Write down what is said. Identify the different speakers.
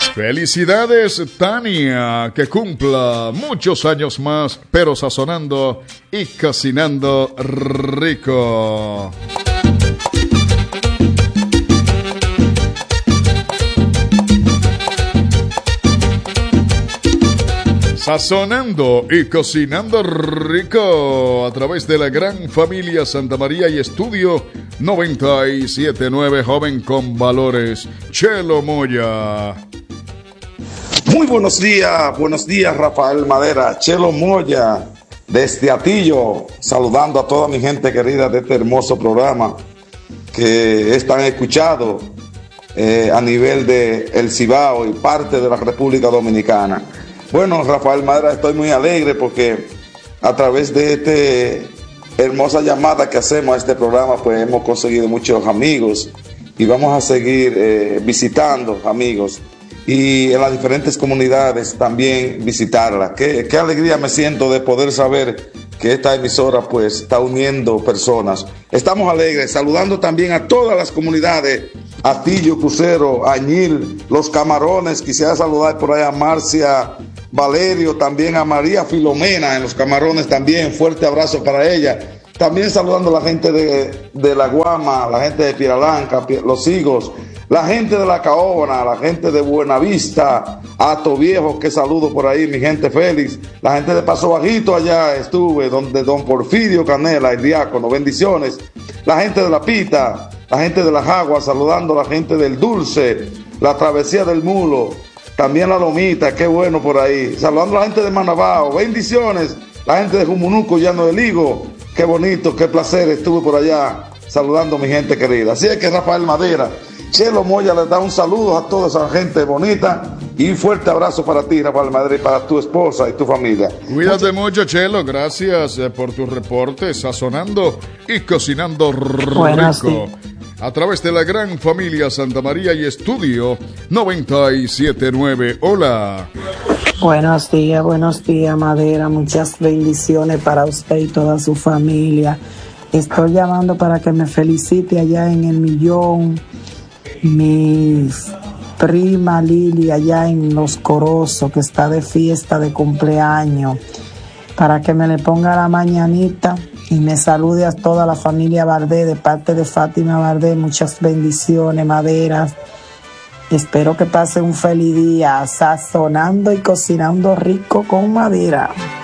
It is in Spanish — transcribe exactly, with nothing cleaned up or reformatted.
Speaker 1: Felicidades, Tania, que cumpla muchos años más, pero sazonando y cocinando rico. Sazonando y cocinando rico a través de la gran familia Santa María y Estudio noventa y siete punto nueve, joven con valores, Chelo Moya.
Speaker 2: Muy buenos días, buenos días Rafael Madera, Chelo Moya, desde Atillo, saludando a toda mi gente querida de este hermoso programa que es tan escuchado eh, a nivel de El Cibao y parte de la República Dominicana. Bueno, Rafael Madera, estoy muy alegre porque a través de esta hermosa llamada que hacemos a este programa, pues hemos conseguido muchos amigos y vamos a seguir eh, visitando amigos y en las diferentes comunidades también visitarlas. Qué, qué alegría me siento de poder saber que esta emisora pues está uniendo personas. Estamos alegres, saludando también a todas las comunidades, Atillo, Crucero, Añil, Los Camarones. Quisiera saludar por ahí a Marcia Valerio, también a María Filomena en Los Camarones también, fuerte abrazo para ella. También saludando a la gente de, de La Guama, la gente de Piralanca, Los Higos, la gente de La Caobana, la gente de Buenavista, Ato Viejo, que saludo por ahí, mi gente Félix, la gente de Paso Bajito, allá estuve, donde don Porfirio Canela, el diácono, bendiciones, la gente de La Pita, la gente de Las Aguas, saludando a la gente del Dulce, la Travesía del Mulo, también la Lomita, qué bueno por ahí, saludando a la gente de Manabao, bendiciones, la gente de Jumunuco, Llano del Higo, qué bonito, qué placer, estuve por allá saludando a mi gente querida. Así es que Rafael Madera, Chelo Moya les da un saludo a toda esa gente bonita y un fuerte abrazo para ti, Rafael Madera, y para tu esposa y tu familia.
Speaker 1: Cuídate mucho, Chelo, gracias eh, por tu reporte, sazonando y cocinando
Speaker 3: Buenas,
Speaker 1: rico.
Speaker 3: sí.
Speaker 1: A través de la gran familia Santa María y Estudio noventa y siete punto nueve. Hola.
Speaker 3: Buenos días, buenos días, Madera. Muchas bendiciones para usted y toda su familia. Estoy llamando para que me felicite allá en El Millón, mi prima Lili allá en Los Corozos, que está de fiesta de cumpleaños, para que me le ponga la mañanita y me salude a toda la familia Bardé de parte de Fátima Bardé. Muchas bendiciones, Maderas. Espero que pase un feliz día sazonando y cocinando rico con Madera.